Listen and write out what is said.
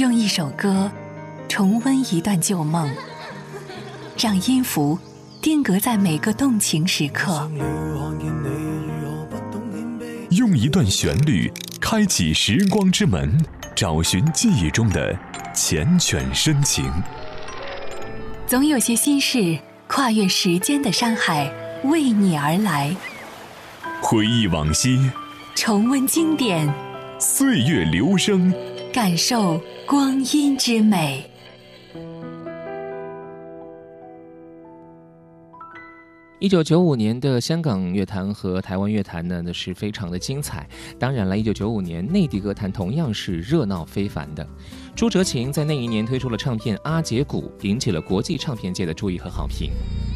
用一首歌重温一段旧梦，让音符定格在每个动情时刻， 用一段旋律开启时光之门，找寻记忆中的缱绻深情。 总有些心事跨越时间的山海，为你而来。 回忆往昔， 重温经典， 岁月流声， 感受光阴之美。 1995年的香港乐坛和台湾乐坛呢，那是非常的精彩。当然了，1995年内地歌坛同样是热闹非凡的。朱哲琴在那一年推出了唱片《阿姐鼓》，引起了国际唱片界的注意和好评。